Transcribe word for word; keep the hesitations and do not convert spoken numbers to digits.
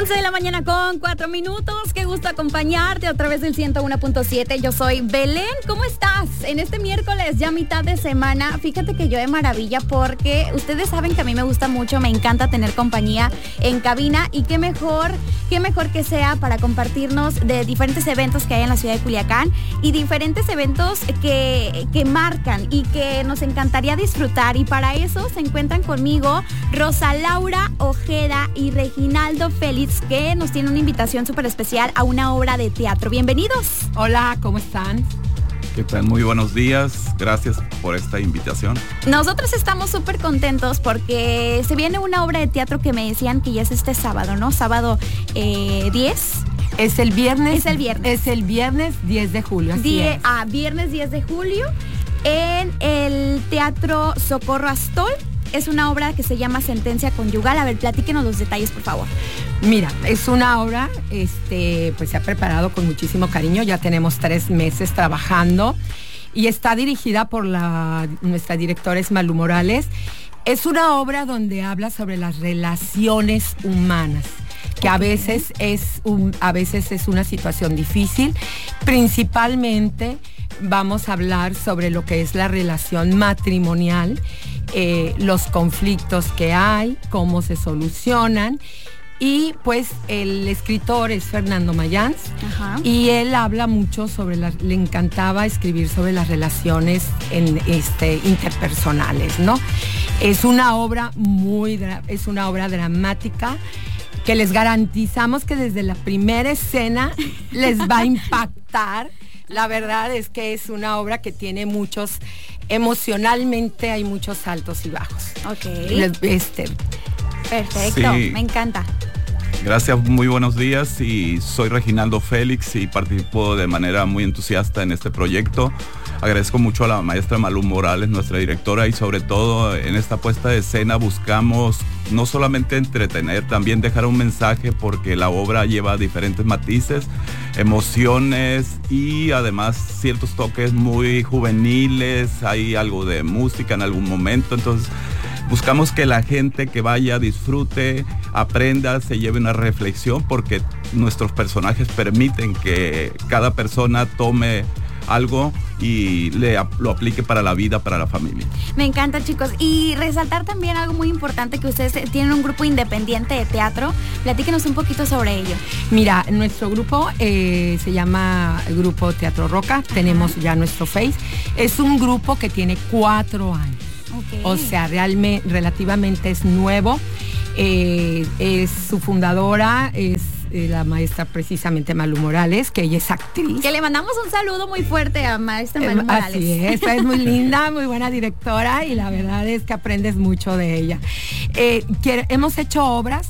once de la mañana con cuatro minutos. Qué gusto acompañarte a través del ciento uno punto siete. Yo soy Belén. ¿Cómo estás? En este miércoles, ya mitad de semana. Fíjate que yo de maravilla porque ustedes saben que a mí me gusta mucho, me encanta tener compañía en cabina y qué mejor, qué mejor que sea para compartirnos de diferentes eventos que hay en la ciudad de Culiacán y diferentes eventos que, que marcan y que nos encantaría disfrutar. Y para eso se encuentran conmigo Rosa Laura Ojeda y Reginaldo Félix, que nos tiene una invitación súper especial a una obra de teatro. Bienvenidos. Hola, ¿cómo están? ¿Qué tal? Muy buenos días. Gracias por esta invitación. Nosotros estamos súper contentos porque se viene una obra de teatro que me decían que ya es este sábado, ¿no? Sábado eh, diez. Es el viernes. Es el viernes. Es el viernes diez de julio, así Die- es. Ah, viernes diez de julio en el Teatro Socorro Astol. Es una obra que se llama Sentencia Conyugal. A ver, platíquenos los detalles, por favor. Mira, es una obra, este, pues se ha preparado con muchísimo cariño. Ya tenemos tres meses trabajando y está dirigida por la, nuestra directora es Malú Morales. Es una obra donde habla sobre las relaciones humanas, que a veces es un, a veces es una situación difícil. Principalmente vamos a hablar sobre lo que es la relación matrimonial, eh, los conflictos que hay, cómo se solucionan. Y pues el escritor es Fernando Mayans. Ajá. Y él habla mucho sobre las, le encantaba escribir sobre las relaciones en, este, interpersonales, ¿no? Es una obra muy, es una obra dramática que les garantizamos que desde la primera escena les va a impactar. La verdad es que es una obra que tiene muchos, emocionalmente hay muchos altos y bajos. Ok. Este, Perfecto, Sí. me encanta. Gracias, muy buenos días. Y soy Reginaldo Félix y participo de manera muy entusiasta en este proyecto. Agradezco mucho a la maestra Malú Morales, nuestra directora, y sobre todo en esta puesta de escena buscamos no solamente entretener, también dejar un mensaje, porque la obra lleva diferentes matices, emociones y además ciertos toques muy juveniles. Hay algo de música en algún momento, entonces buscamos que la gente que vaya disfrute, aprenda, se lleve una reflexión, porque nuestros personajes permiten que cada persona tome algo y le, lo aplique para la vida, para la familia. Me encanta, chicos. Y resaltar también algo muy importante, que ustedes tienen un grupo independiente de teatro. Platíquenos un poquito sobre ello. Mira, nuestro grupo eh, se llama Grupo Teatro Roca. Ajá. Tenemos ya nuestro Face. Es un grupo que tiene cuatro años. Okay. O sea, realmente, relativamente es nuevo. Eh, es su fundadora, es eh, la maestra precisamente Malú Morales, que ella es actriz. Que le mandamos un saludo muy fuerte a maestra Malú eh, Morales. Así es, es muy linda, muy buena directora y la verdad es que aprendes mucho de ella. Eh, quiere, hemos hecho obras